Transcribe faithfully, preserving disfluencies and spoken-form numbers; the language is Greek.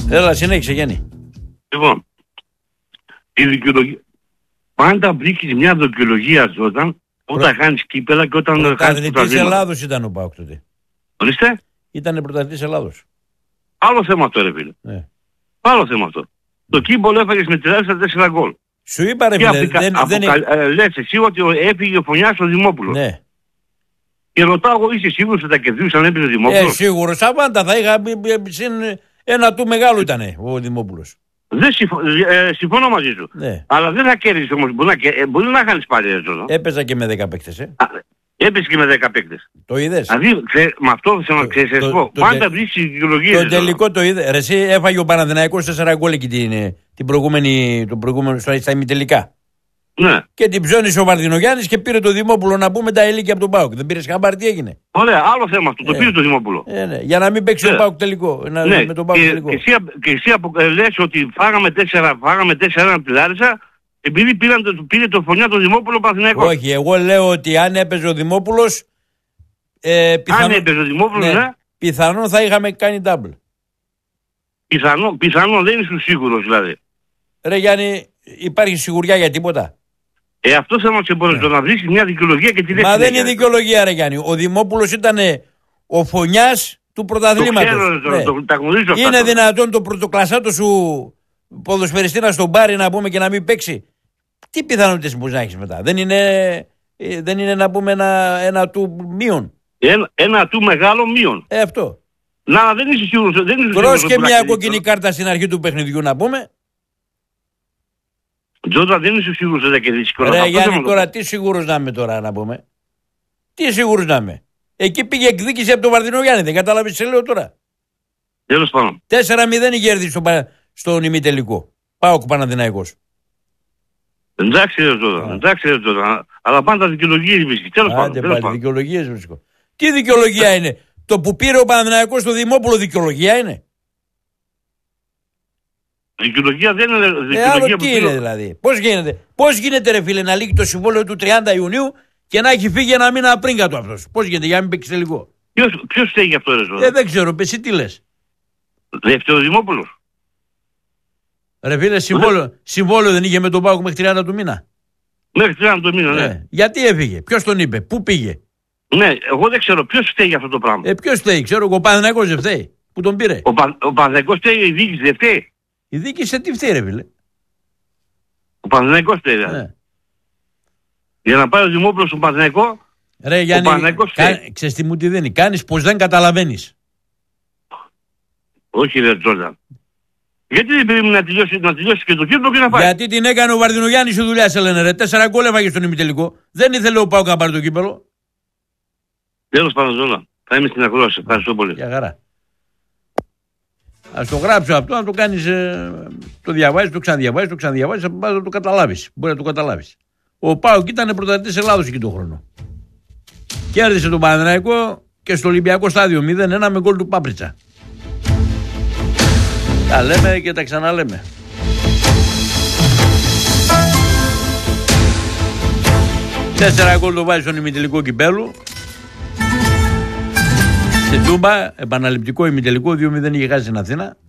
Έλα, συνέχισε Γιάννη. Λοιπόν, η δικαιολογία. Πάντα βρίσκεις μια δικαιολογία όταν, όταν χάνεις κύπελα και όταν χάνεις Πρωταθλητής πρωταθλήματα. Ελλάδος ήταν ο ΠΑΟΚ τότε. Ορίστε. Ήτανε πρωταθλητής Ελλάδος. Άλλο θέμα αυτό ρε φίλε. Ναι. Άλλο θέμα αυτό. Το κύπολο έφαγες με τριάντα τέσσερα γκολ. Σου είπα ρε Και φίλε, απεικα... δεν, αποκαλ... δεν... ε, λες εσύ ότι έφυγε ο Φωνιάς ο Δημόπουλος. Ναι. Και ρωτάω εγώ, είσαι σίγουρος ότι θα κερδίσαν έπαιζε ο Ε, Δημόπουλος? σίγουρος, αβάντα θα είχα, συν ένα του μεγάλου ήτανε ο Δημόπουλος. Δεν συμφω... ε, συμφωνώ μαζί σου. Ναι. Αλλά δεν θα κέρδισε όμως. Μπορεί να, κε... μπορεί να χάνεις πάλι εδώ. Έπαιζα και με δέκα παίκτες, ε. Έπαιζε και με δέκα παίκτες. Το είδες. Δηλαδή, ξε... με αυτό θέλω να ξέρεις το- πω. το- Πάντα το- βρίσκεις δικαιολογίες. Το τελικό το είδε. Ρε, εσύ έφαγε ο Παναθηναϊκός τέσσερα γκολ εκεί την, την προηγούμενη, το προηγούμενο, στα στα ημιτελικά. Ναι. Και την ψώνισε ο Βαρδινογιάννης και πήρε το Δημόπουλο να πούμε τα ηλίκια από τον ΠΑΟΚ. Δεν πήρες χαμπάρι, τι έγινε. Ωραία, άλλο θέμα αυτό. Το Ε. πήρε το Δημόπουλο. Ε, ναι. Για να μην παίξει Ναι. ο ΠΑΟΚ τελικό. Να, Ναι, με τον ΠΑΟΚ και, τελικό. και εσύ, και εσύ απο- ε, λες ότι φάγαμε τέσσερα, φάγαμε τέσσερα από τη Λάρισα επειδή πήραν, το- πήρε το Φωνιά το Δημόπουλο Παναθηναϊκός. Όχι, εγώ λέω ότι αν έπαιζε ο Δημόπουλος. Ε, πιθανό, Αν έπαιζε ο Δημόπουλος, ναι, ναι, πιθανόν θα είχαμε κάνει double. πιθανό, πιθανό δεν είσαι σίγουρος δηλαδή. Ρε Γιάννη, υπάρχει σιγουριά για τίποτα. Ε, αυτό θέλω να σε μπορέσω Ναι. να βρίσκεις μια δικαιολογία και τη λες. Μα δεν συνέχεια. είναι δικαιολογία, ρε Γιάννη. Ο Δημόπουλος ήταν ο Φωνιάς του Το πρωταθλήματος. ξέρω, το, Ναι. το, τα γνωρίζω αυτά. Είναι τώρα. δυνατόν το πρωτοκλασσάτο σου ποδοσφαιριστή να στον πάρει να πούμε και να μην παίξει. Τι πιθανότητες μπορεί να έχεις μετά. Δεν είναι, ε, δεν είναι να πούμε ένα, ένα του μείον. Ένα, ένα του μεγάλο μείον. Ε, αυτό. Να, δεν είσαι σίγουρος. Δεν είσαι Τρως σίγουρος και ότι μια μπορεί να κόκκινη κερδίσει. κάρτα στην αρχή του παιχνιδιού να πούμε. Τζόντα, δεν είσαι σίγουρος ότι θα κερδίσει κιόλας. Ρε Αυτό θέλω Γιάννη, να το τώρα πω. τι σίγουρος να είμαι τώρα να πούμε. Τι σίγουρος να είμαι. Εκεί πήγε εκδίκηση από τον Βαρδινογιάννη, δεν κατάλαβες τι σε λέω τώρα. Τέλος πάντων. τέσσερα μηδέν η κέρδη στο, πα- στον ημιτελικό. ΠΑΟΚ Παναθηναϊκός. Εντάξει, ρε Τζόντα. Εντάξει, ρε Τζόντα. Αλλά πάντα δικαιολογίες βρίσκεις. Τέλος πάντων. Άντε τέλος πάλι, πάντων. δικαιολογίες βρίσκω. Τι δικαιολογία είναι. Το που πήρε ο Παναθηναϊκός στο Δημόπουλο δικαιολογία είναι. Δικαιολογία δεν είναι Ε, δικαιολογία άλλο που τι πήρε. είναι δηλαδή. Πώς γίνεται. Πώς γίνεται ρε φίλε να λύγει το συμβόλαιο του τριάντα Ιουνίου και να έχει φύγει ένα μήνα πριν κάτω αυτός. Πώς γίνεται για να μην παίξει τελικό. Ποιος, ποιος φταίει γι' αυτό ρε Τζόντα? Ε, δεν ξέρω, εσύ τι λες. Δεύτερο Δημόπουλος. Ρε φίλε, συμβόλαιο, συμβόλαιο δεν είχε με τον ΠΑΟΚ μέχρι τριάντα του μήνα. Μέχρι τριάντα το μήνα, ναι. Ε, γιατί έφυγε, ποιος τον είπε, πού πήγε. Ναι, εγώ δεν ξέρω ποιος φταίει για αυτό το πράγμα. Ε, ποιος φταίει, ξέρω εγώ, ο Παναθηναϊκός δεν φταίει. Που τον πήρε. Ο, Πα, ο Παναθηναϊκός φταίει, η διοίκηση δεν φταίει. Η δίκη σε τι φταίει, ρε φίλε. Ο Παναθηναϊκός φταίει. δηλαδή. Ε. Για να πάει ο Δημόπουλος στον Παναθηναϊκό, Ρε Γιάννη, Παναθηναϊκός κα, φταίει. ξέρεις τι μου τι δίνει. Κάνεις πως δεν καταλαβαίνεις. όχι ρε Τζόρνταν. Γιατί δεν περίμενε να τελειώσει, να τελειώσει και το κύπλο και να πάει. Γιατί την έκανε ο Βαρδινογιάννης η δουλειά, σε λένε ρε. Τέσσερα γκολ έφαγε στον ημιτελικό. Δεν ήθελε ο ΠΑΟΚ να πάρει το κύπελο. Τέλος πάντων Τζόρνταν. Θα είμαι στην ακρόαση. Ευχαριστώ πολύ. Για χαρά. Ας το γράψω αυτό, να το κάνεις, ε, το διαβάζεις, το ξαναδιαβάζεις, το ξαναδιαβάζεις, θα το καταλάβεις. Μπορεί να το καταλάβεις. Ο ΠΑΟΚ ήταν πρωταθλητής Ελλάδος εκεί τον χρόνο. Κέρδισε τον Παναθηναϊκό και στο Ολυμπιακό στάδιο μηδέν ένα με γκολ του Πάπριτσα. Τα λέμε και τα ξαναλέμε. Τέσσερα γκολ το βάζει στον ημιτελικό κυπέλου. Στην Τούμπα, επαναληπτικό ημιτελικό, δύο μηδέν είχε χάσει στην Αθήνα.